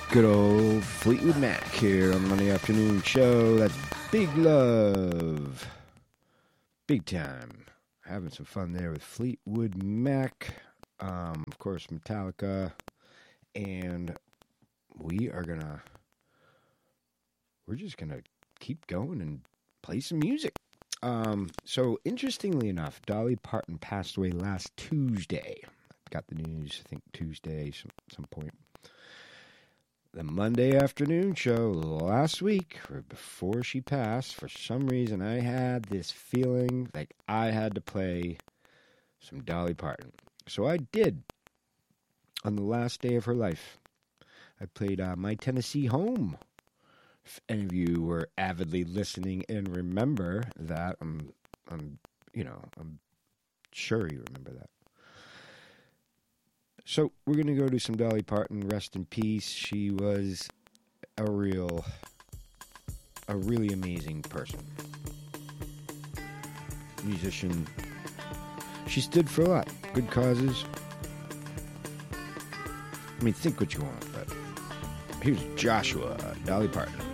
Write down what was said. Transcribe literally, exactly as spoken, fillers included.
Good old Fleetwood Mac here on the Monday afternoon show. That's Big Love. Big time. Having some fun there with Fleetwood Mac. Um, of course, Metallica. And we are going to... We're just going to keep going and play some music. Um, so, interestingly enough, Dolly Parton passed away last Tuesday. Got the news, I think, Tuesday, some, some point. The Monday afternoon show last week, or before she passed, for some reason I had this feeling like I had to play some Dolly Parton. So I did. On the last day of her life, I played uh, My Tennessee Home. If any of you were avidly listening and remember that, I'm, I'm, you know, I'm sure you remember that. So, we're going to go to some Dolly Parton, rest in peace. She was a real, a really amazing person. Musician. She stood for a lot. Good causes. I mean, think what you want, but here's Joshua, Dolly Parton.